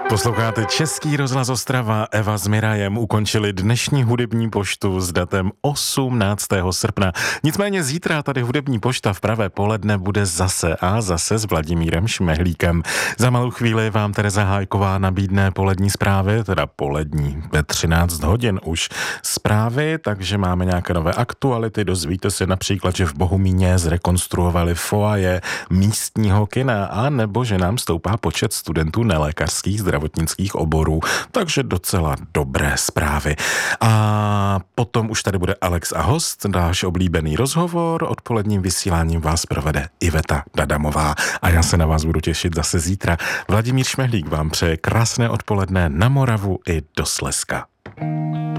Posloucháte Český rozhlas Ostrava. Eva s Mirajem ukončili dnešní hudební poštu s datem 18. srpna. Nicméně zítra tady hudební pošta v pravé poledne bude zase s Vladimírem Šmehlíkem. Za malou chvíli vám Tereza Hájková nabídne polední zprávy, teda polední ve 13 hodin už zprávy, takže máme nějaké nové aktuality. Dozvíte se například, že v Bohumíně zrekonstruovali foaje místního kina a nebo že nám stoupá počet studentů nelékařských zdravotnických oborů, takže docela dobré zprávy. A potom už tady bude Alex a host, náš oblíbený rozhovor. Odpoledním vysíláním vás provede Iveta Dadamová a já se na vás budu těšit zase zítra. Vladimír Šmehlík vám přeje krásné odpoledne na Moravu i do Slezska.